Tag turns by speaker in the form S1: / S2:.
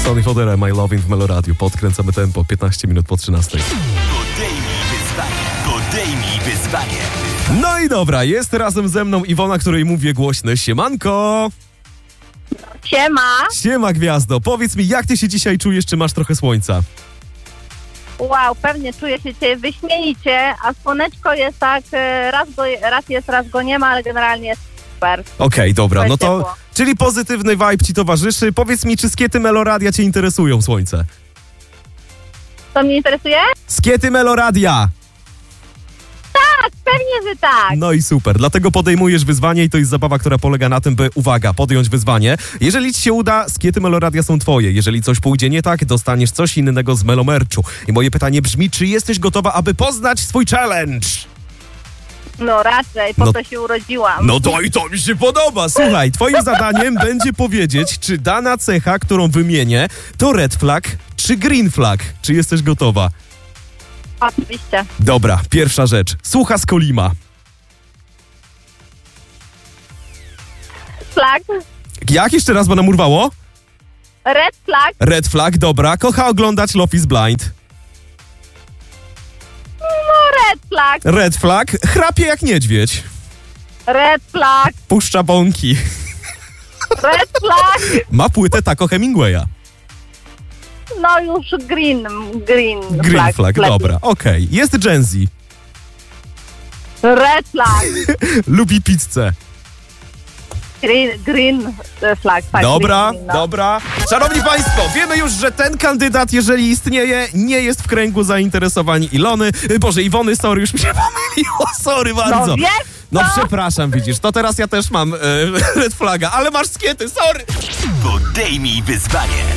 S1: Sonny Fodera, My Loving w Meloradiu. Podkręcamy tempo, 15 minut po 13.
S2: Podejmij wyzwanie.
S1: No i dobra, jest razem ze mną Iwona, której mówię głośno. Siemanko!
S3: Siema.
S1: Siema gwiazdo, powiedz mi, jak ty się dzisiaj czujesz, czy masz trochę słońca?
S3: Wow, pewnie czuję się dzisiaj wyśmienicie, a słoneczko jest tak, raz go nie ma, ale generalnie jest super.
S1: Okej, dobra,
S3: Super
S1: no to,
S3: ciepło.
S1: czyli pozytywny vibe ci towarzyszy. Powiedz mi, czy skiety Meloradia cię interesują, słońce?
S3: To mnie interesuje?
S1: Skiety Meloradia!
S3: Tak, pewnie, że tak.
S1: No i super, dlatego podejmujesz wyzwanie i to jest zabawa, która polega na tym, by, uwaga, podjąć wyzwanie. Jeżeli ci się uda, skiety Meloradia są twoje. Jeżeli coś pójdzie nie tak, dostaniesz coś innego z Melomerchu. I moje pytanie brzmi, czy jesteś gotowa, aby poznać swój challenge?
S3: No raczej, po
S1: No-
S3: to się urodziłam.
S1: No to i to mi się podoba. Słuchaj, twoim zadaniem będzie powiedzieć, czy dana cecha, którą wymienię, to red flag czy green flag. Czy jesteś gotowa?
S3: Oczywiście.
S1: Dobra, pierwsza rzecz. Słucha z Kolima.
S3: Flag,
S1: Jak jeszcze raz, bo nam urwało?
S3: red flag,
S1: Red flag, dobra. Kocha oglądać Love is Blind.
S3: red flag,
S1: Red flag, chrapie jak niedźwiedź.
S3: red flag,
S1: Puszcza bąki.
S3: red flag,
S1: Ma płytę Taco Hemingwaya.
S3: no już green
S1: Green flag,
S3: lepiej.
S1: dobra, okej. Jest Gen Z.
S3: Red flag,
S1: Lubi pizzę.
S3: green flag. Tak,
S1: Dobra,
S3: green, no.
S1: dobra. Szanowni Państwo, wiemy już, że ten kandydat, jeżeli istnieje, nie jest w kręgu zainteresowań Ilony. Boże, Iwony, sorry, już mi się pomyliło, sorry bardzo.
S3: No wiesz
S1: No
S3: co?
S1: przepraszam, widzisz, to teraz ja też mam red flaga, ale masz skiety, sorry.
S2: Podejmij wyzwanie.